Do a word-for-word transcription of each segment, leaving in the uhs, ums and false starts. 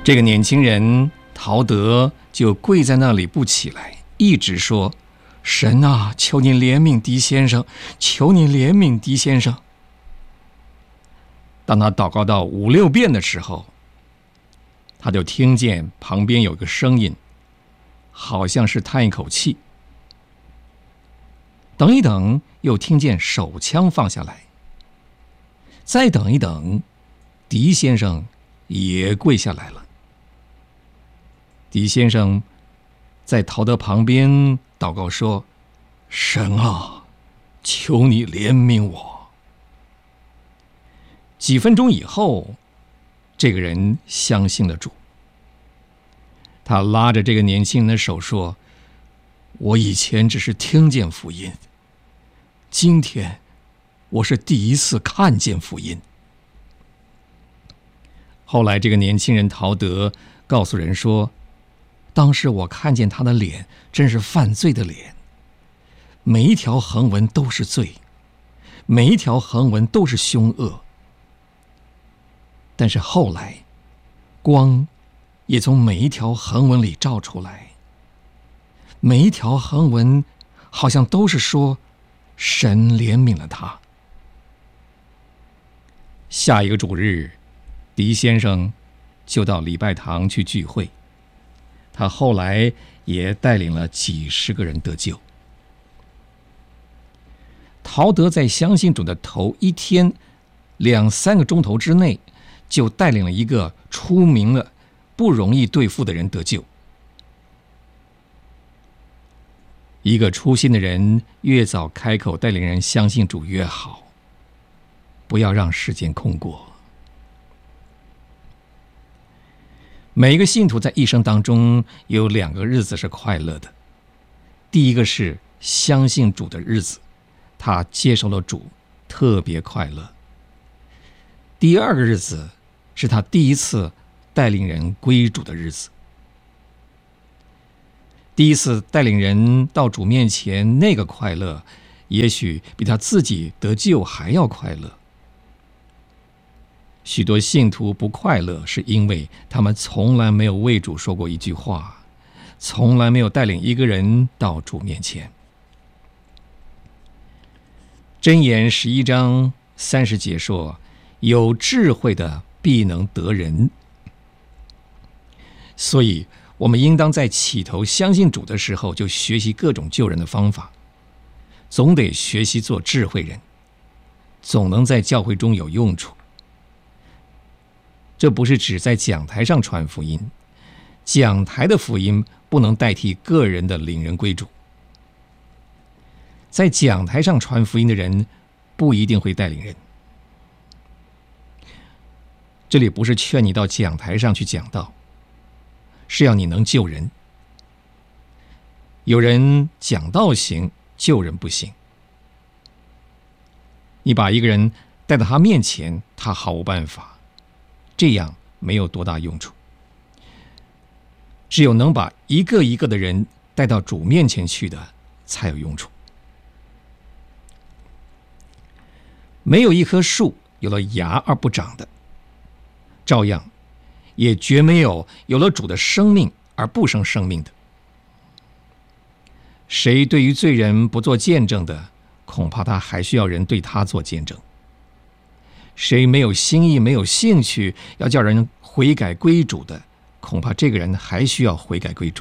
这个年轻人陶德就跪在那里不起来，一直说：神啊，求你怜悯狄先生，求你怜悯狄先生。当他祷告到五六遍的时候，他就听见旁边有个声音，好像是叹一口气。等一等，又听见手枪放下来。再等一等，狄先生也跪下来了。狄先生在陶德旁边祷告说：神啊，求你怜悯我。几分钟以后，这个人相信了主。他拉着这个年轻人的手说：我以前只是听见福音，今天我是第一次看见福音。后来这个年轻人陶德告诉人说：当时我看见他的脸真是犯罪的脸，每一条横纹都是罪，每一条横纹都是凶恶。但是后来光也从每一条横纹里照出来，每一条横纹好像都是说神怜悯了他。下一个主日，狄先生就到礼拜堂去聚会，他后来也带领了几十个人得救。陶德在相信主的头一天两三个钟头之内，就带领了一个出名了不容易对付的人得救。一个初信的人越早开口带领人相信主越好，不要让时间空过。每一个信徒在一生当中有两个日子是快乐的，第一个是相信主的日子，他接受了主，特别快乐。第二个日子是他第一次带领人归主的日子。第一次带领人到主面前，那个快乐也许比他自己得救还要快乐。许多信徒不快乐，是因为他们从来没有为主说过一句话，从来没有带领一个人到主面前。箴言十一章三十节说：有智慧的必能得人。所以我们应当在起头相信主的时候，就学习各种救人的方法，总得学习做智慧人，总能在教会中有用处。这不是指在讲台上传福音，讲台的福音不能代替个人的领人归主。在讲台上传福音的人不一定会带领人。这里不是劝你到讲台上去讲道，是要你能救人。有人讲道行，救人不行。你把一个人带到他面前，他毫无办法，这样没有多大用处。只有能把一个一个的人带到主面前去的，才有用处。没有一棵树有了芽而不长的，照样也绝没有有了主的生命而不生生命的。谁对于罪人不做见证的，恐怕他还需要人对他做见证。谁没有心意没有兴趣要叫人悔改归主的，恐怕这个人还需要悔改归主。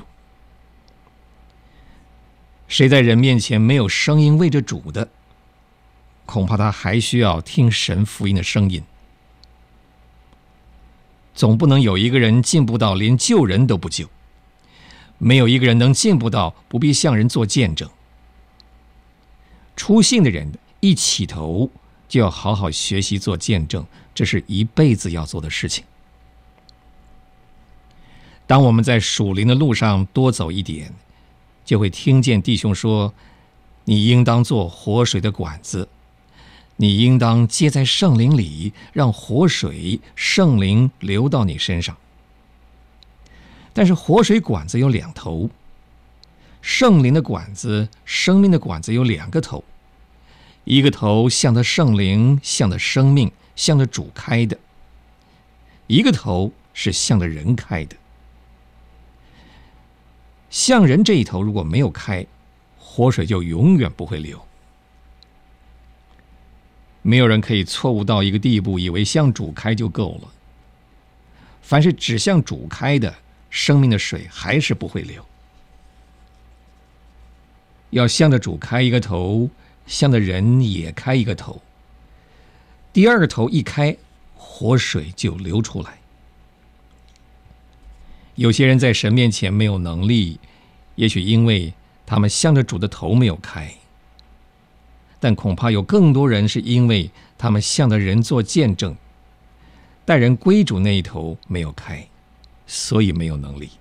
谁在人面前没有声音为着主的，恐怕他还需要听神福音的声音。总不能有一个人进步到连救人都不救，没有一个人能进步到不必向人做见证。初信的人一起头就要好好学习做见证，这是一辈子要做的事情。当我们在属灵的路上多走一点，就会听见弟兄说：你应当做活水的管子，你应当接在圣灵里，让活水圣灵流到你身上。但是活水管子有两头，圣灵的管子生命的管子有两个头，一个头向着圣灵，向着生命，向着主开的，一个头是向着人开的。向人这一头如果没有开，活水就永远不会流。没有人可以错误到一个地步，以为向主开就够了。凡是只向主开的，生命的水还是不会流。要向着主开一个头，向着人也开一个头。第二个头一开，活水就流出来。有些人在神面前没有能力，也许因为他们向着主的头没有开，但恐怕有更多人是因为他们向着人做见证，带人归主那一头没有开，所以没有能力。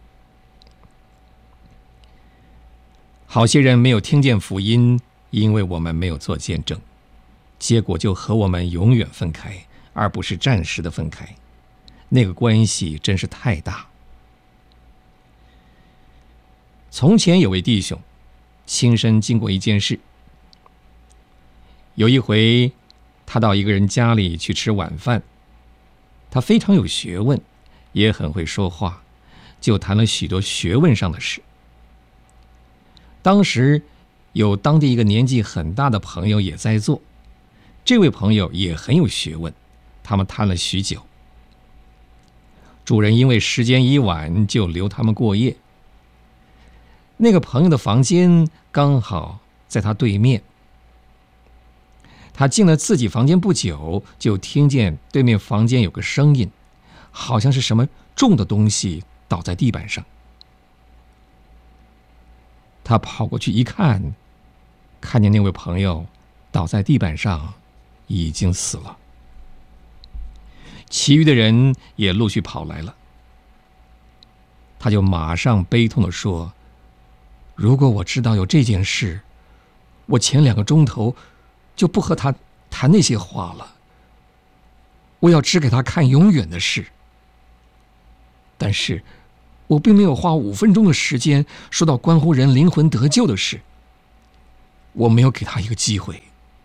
好些人没有听见福音，因为我们没有做见证，结果就和我们永远分开，而不是暂时的分开。那个关系真是太大。从前有位弟兄亲身经过一件事。有一回他到一个人家里去吃晚饭，他非常有学问，也很会说话，就谈了许多学问上的事。当时有当地一个年纪很大的朋友也在座，这位朋友也很有学问，他们谈了许久。主人因为时间已晚，就留他们过夜。那个朋友的房间刚好在他对面，他进了自己房间不久，就听见对面房间有个声音，好像是什么重的东西倒在地板上。他跑过去一看，看见那位朋友倒在地板上，已经死了。其余的人也陆续跑来了。他就马上悲痛地说，如果我知道有这件事，我前两个钟头就不和他谈那些话了。我要只给他看永远的事。但是我并没有花五分钟的时间说到关乎人灵魂得救的事，我没有给他一个机会。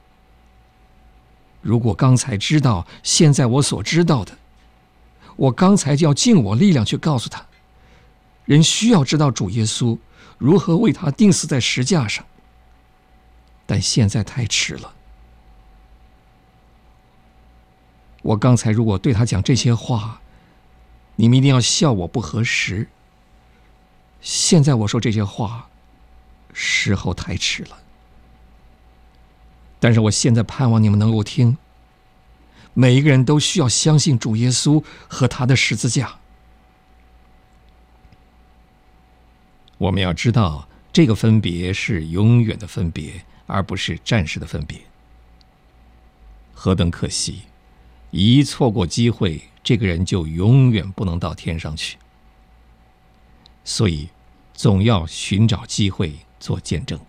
如果刚才知道现在我所知道的，我刚才就要尽我力量去告诉他，人需要知道主耶稣如何为他钉死在石架上，但现在太迟了。我刚才如果对他讲这些话，你们一定要笑我不合时。现在我说这些话，时候太迟了。但是我现在盼望你们能够听，每一个人都需要相信主耶稣和他的十字架。我们要知道，这个分别是永远的分别，而不是暂时的分别。何等可惜，一错过机会，这个人就永远不能到天上去。所以总要寻找机会做见证。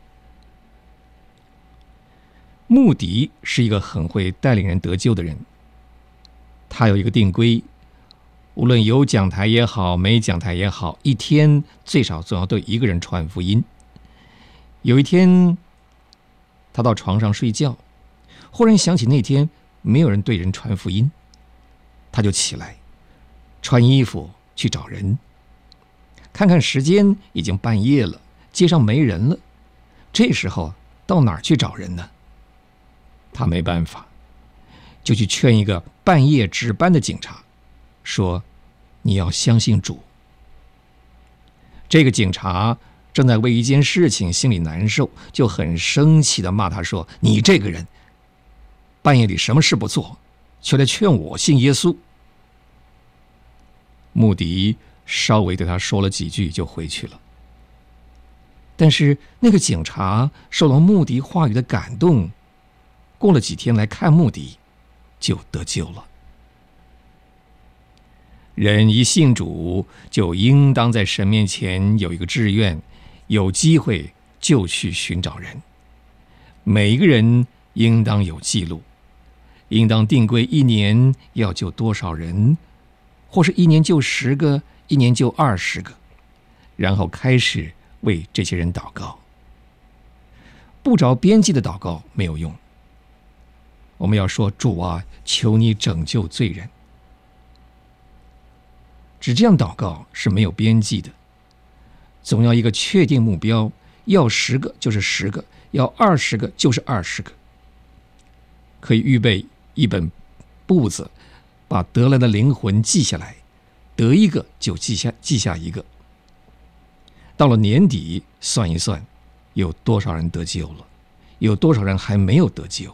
穆迪是一个很会带领人得救的人，他有一个定规，无论有讲台也好，没讲台也好，一天最少总要对一个人传福音。有一天他到床上睡觉，忽然想起那天没有人对人传福音，他就起来穿衣服去找人。看看时间，已经半夜了，街上没人了，这时候到哪儿去找人呢？他没办法，就去劝一个半夜值班的警察，说你要相信主。这个警察正在为一件事情心里难受，就很生气地骂他说，你这个人半夜里什么事不做，却来劝我信耶稣。穆迪稍微对他说了几句就回去了。但是那个警察受了穆迪话语的感动，过了几天来看穆迪，就得救了。人一信主，就应当在神面前有一个志愿，有机会就去寻找人。每一个人应当有记录，应当定规一年要救多少人，或是一年救十个，一年救二十个，然后开始为这些人祷告。不着边际的祷告没有用，我们要说，主啊，求你拯救罪人。 只这样祷告是没有边际的。总要一个确定目标，要十个就是十个，要二十个就是二十个。可以预备一本簿子，把得来的灵魂记下来，得一个就记下记下一个。到了年底算一算，有多少人得救了，有多少人还没有得救。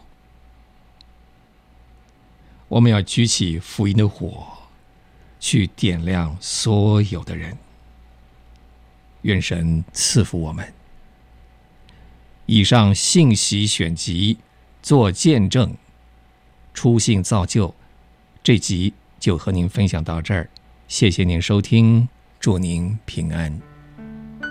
我们要举起福音的火，去点亮所有的人。愿神赐福我们。以上信息选集，做见证，初信造就，这集就和您分享到这儿，谢谢您收听，祝您平安。